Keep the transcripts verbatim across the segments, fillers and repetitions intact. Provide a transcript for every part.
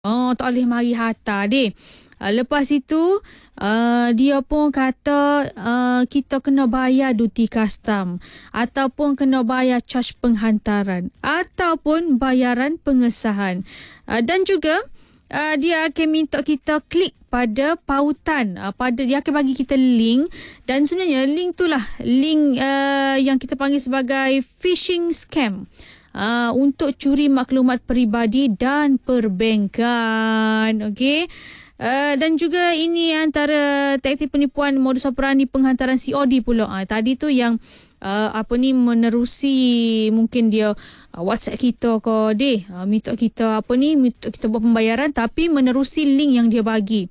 Oh, tak boleh mari hantar deh. Uh, lepas itu, uh, dia pun kata uh, kita kena bayar duty custom ataupun kena bayar charge penghantaran ataupun bayaran pengesahan. Uh, dan juga uh, dia akan minta kita klik pada pautan. Uh, pada dia akan bagi kita link dan sebenarnya link tu lah link uh, yang kita panggil sebagai phishing scam. Uh, untuk curi maklumat peribadi dan perbankan. Okey. Uh, dan juga ini antara taktik penipuan modus operandi penghantaran C O D pula. Uh, tadi tu yang uh, apa ni menerusi mungkin dia uh, WhatsApp kita ke deh, uh, minta kita apa ni minta kita buat pembayaran tapi menerusi link yang dia bagi.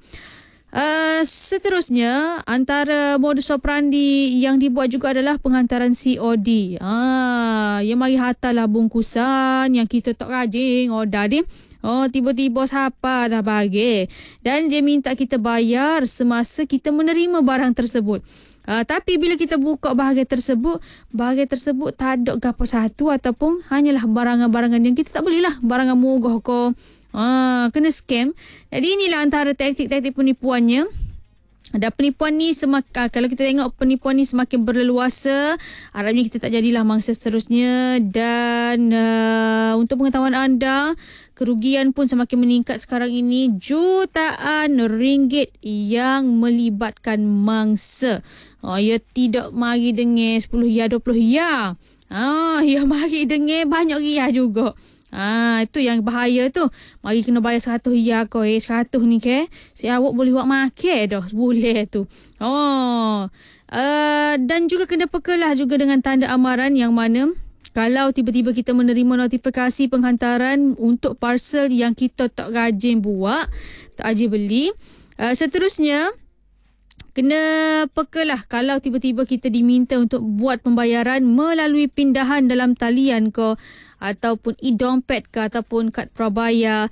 Uh, seterusnya antara modus operandi yang dibuat juga adalah penghantaran C O D. Ah, yang mari hantarlah bungkusan yang kita tak rajin order ni. Oh, tiba-tiba siapa dah bagi. Dan dia minta kita bayar semasa kita menerima barang tersebut. Uh, tapi bila kita buka bahagian tersebut, bahagian tersebut tak ada apa satu ataupun hanyalah barangan-barangan yang kita tak belilah. Barangan murah ke. Ah, kena scam. Jadi inilah antara taktik-taktik penipuannya. Dan penipuan ni semakin, kalau kita tengok penipuan ni semakin berleluasa, harapnya kita tak jadilah mangsa seterusnya. Dan uh, untuk pengetahuan anda, kerugian pun semakin meningkat sekarang ini. Jutaan ringgit yang melibatkan mangsa. Oh, ya tidak mari dengar sepuluh ya, dua puluh ya. Ah, ya mari dengar banyak ya juga. Ah, itu yang bahaya tu. Mari kena bayar seratus ya kau. Eh, seratus ni ke? Si awak boleh buat makan dah sebulan tu. Oh. Uh, dan juga kena pekelah juga dengan tanda amaran yang mana kalau tiba-tiba kita menerima notifikasi penghantaran untuk parcel yang kita tak rajin buat, tak rajin beli. Uh, seterusnya, kena pekelah kalau tiba-tiba kita diminta untuk buat pembayaran melalui pindahan dalam talian ke ataupun e-dompet ke ataupun kad prabayar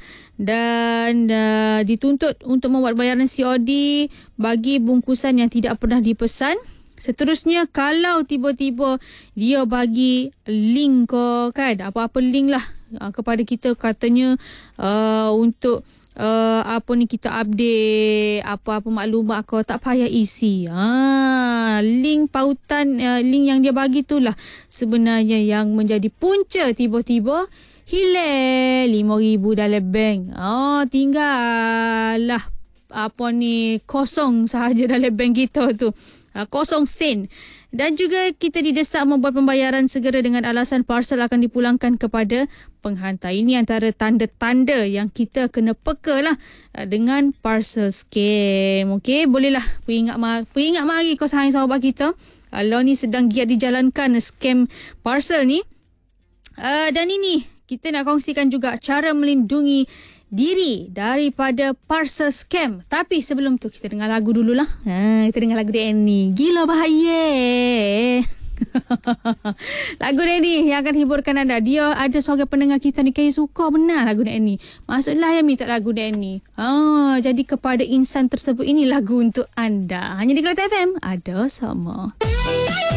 dan uh, dituntut untuk membuat bayaran C O D bagi bungkusan yang tidak pernah dipesan. Seterusnya, kalau tiba-tiba dia bagi link ke kan, apa-apa link lah uh, kepada kita katanya uh, untuk Uh, apa ni kita update apa-apa maklumat kau tak payah isi. Ha, link pautan uh, link yang dia bagi itulah sebenarnya yang menjadi punca tiba-tiba hilang lima ribu dalam bank. Oh, tinggal lah apa ni kosong sahaja dalam bank kita tu. Uh, kosong sen. Dan juga kita didesak membuat pembayaran segera dengan alasan parcel akan dipulangkan kepada penghantar. Ini antara tanda-tanda yang kita kena peka lah dengan parcel scam. Okey, bolehlah peringat, peringat mari kau sayang sahabat kita. Kalau ni sedang giat dijalankan scam parcel ni. Uh, dan ini kita nak kongsikan juga cara melindungi diri daripada parcel scam. Tapi sebelum tu kita dengar lagu dululah. Ha, kita dengar lagu Danny. Gila bahaya. Lagu Danny yang akan hiburkan anda. Dia ada seorang pendengar kita ni kaya suka benar lagu Danny. Maksudlah yang minta lagu Danny. Ha, jadi kepada insan tersebut ini lagu untuk anda. Hanya di Kelate F M. Ada sama.